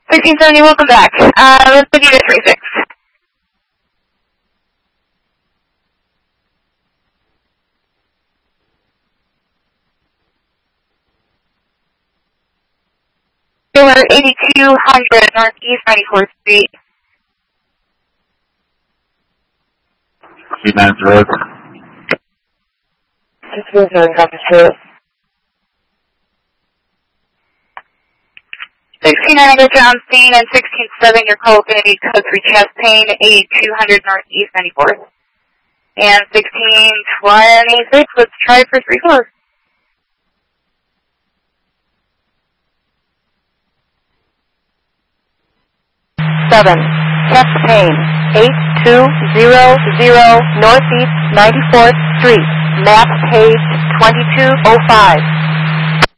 1670, welcome back. Let's give you the 36. Taylor, 8200 Northeast 94th Street. Street 9 1670, copy through. 1690, get you on scene, and 167, your call is going to be code 3 chest pain, 8200 Northeast 94th. And 1626, let's try for 3-4. Chest pain, 8200 Northeast 94th Street, map page 2205.